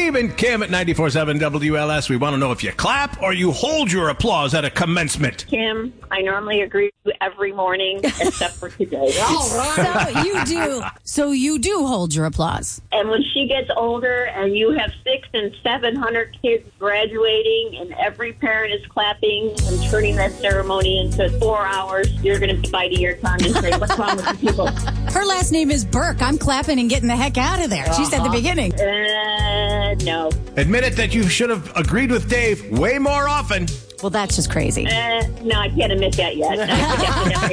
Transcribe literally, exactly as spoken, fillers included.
Dave and Kim at ninety-four point seven W L S. We want to know if you clap or you hold your applause at a commencement. Kim, I normally agree with you every morning except for today. So you do. So you do hold your applause. And when she gets older and you have six and seven hundred kids graduating and every parent is clapping and turning that ceremony into four hours, you're going to bite your tongue and say, what's wrong with you people? Her last name is Burke. I'm clapping and getting the heck out of there. She said at the beginning. Uh, no. Admit it that you should have agreed with Dave way more often. Well, that's just crazy. Uh, no, I can't admit that yet. I